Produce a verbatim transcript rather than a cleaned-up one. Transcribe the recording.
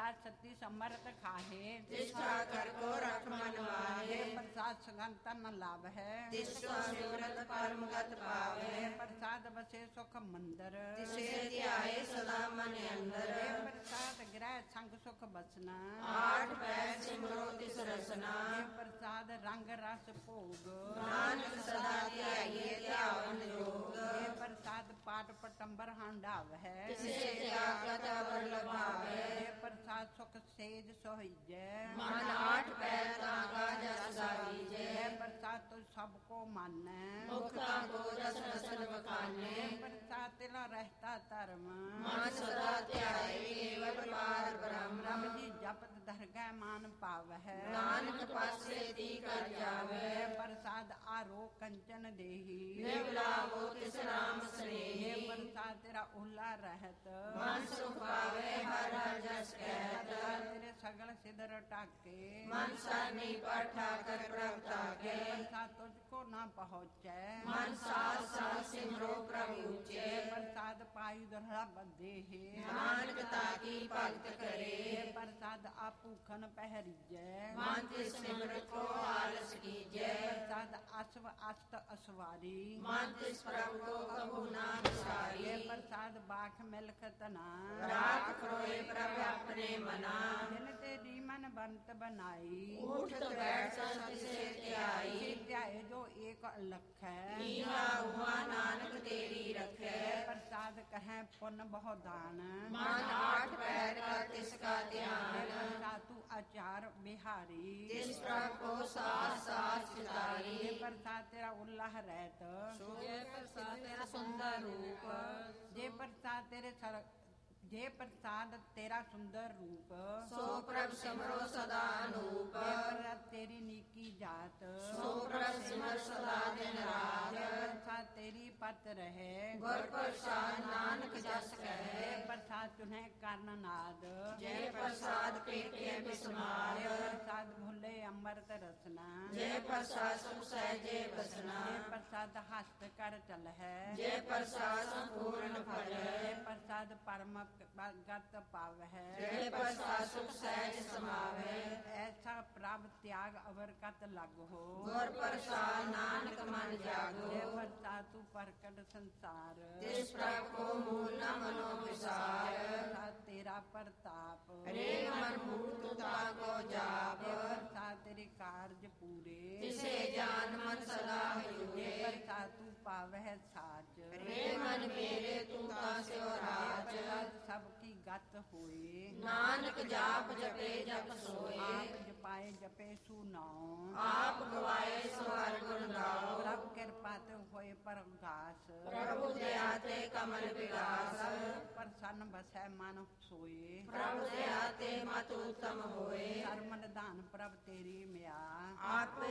प्रसाद सती समर्थ खाहे, तिसका कर को रख मन माहे। प्रसाद सुगंध न लाभ है, तिसका सिमरत परम गत पावे। प्रसाद बसे सुख मंदिर, तिसे ध्याए सदा मन अंदर। प्रसाद ग्रह संग सुख बसना, आठ पैर सिमरो तिस रसना। प्रसाद रंग रस भोग, नानक सदा ध्याइए ध्यावन जोग। प्रसाद पाठ पटंबर हंडाव है, तिसे त्यागत अवर लभावे। प्रसाद सुख सेज सोहिजै, मन आठ पैर ताका जस गावीजै। प्रसाद तो सबको मानै, मुक्ता को रस रसन बखाने। प्रसाद तिला रहता धर्म, मन सदा ध्याए केवल पार ब्रह्म। रब जी जपत दरगह मान पाव है, नानक पासे दी कर जावे। प्रसाद आरो कंचन देही, निवलावो तिस नाम स्नेही। प्रसाद तेरा उल्ला रहत, मन सुख पावे हर हर जस कहत। तेरे सगल सिदर टाके, मन सरनी पर ठाकर प्रभ ताके। प्रसाद तुझको ना पहुँचे, मन साथ साथ सिमरो प्रभु ऊंचे। प्रसाद पायु दरड़ा बंदे है, नानक ताकी भक्त करे। प्रसाद आपूखन पहरीजै, मन तिस सिमरत को आलस कीजै। प्रसाद अश्व अस्त असवारी, मन तिस प्रभु को कबू ना बिसारी। प्रसाद बाख मिलख तना, राख खोए प्रभु अपने मना। जिन तेरी मन बंत बनाई, उठत बैठ तिसे ध्याई। ध्याए जो एक अलख है, इहा उहा नानक तेरी रखे। प्रसाद कहे पुन बहु दान, मन आठ पैर का तिसका ध्यान। प्रसाद तू आचार बिहारी, तिस प्रभु को साथ साथ चितारी। प्रसाद तेरा उल्लाह रहत, ये प्रसाद तेरा सुंदर रूप। जे प्रसाद तेरे सर जे प्रसाद तेरा सुंदर रूप, सो प्रभ सिमरो सदा अनूप। प्रसाद तेरी नीकी जात, सो प्रभ सिमर सदा दिन रात। प्रसाद तेरी पत रहे, गुर प्रसाद नानक जस कहे। प्रसाद तुम्हें कर्ण नाद, जय प्रसाद पेटे बिस्मार। प्रसाद भूले अमृत रसना, जय प्रसाद सुख सहजे बसना। प्रसाद हस्त कर चल है, जय प्रसाद संपूर्ण फल। जय प्रसाद परम गत पाव है, जय प्रसाद सुख सहज समावे। ऐसा प्राप्त त्याग अवर कत लग हो, गुर प्रसाद नानक मन जागो। जय प्रसाद तू प्रकट संसार, तिस प्रभ को मूल न मनो विसार। प्रसाद तेरा प्रताप, रे मन मूर्त ताको जाप। प्रसाद तेरे कार्य पूरे, तिसे जान मन सदा हुए। प्रसाद तू पावह साच, रे मन मेरे तू तासे राज। सबकी गत होए, नानक जाप जपे जप सोए। आप जपाए जपे सुनाओ, आप गवाए स्वर गुण गाओ। प्रभु कृपा ते होए परगास, प्रभु दया ते कमल विलास। प्रसन्न बसै मन सोए, प्रभु दया ते मत उत्तम होए। सर्व निधान प्रभ तेरी म्या, आप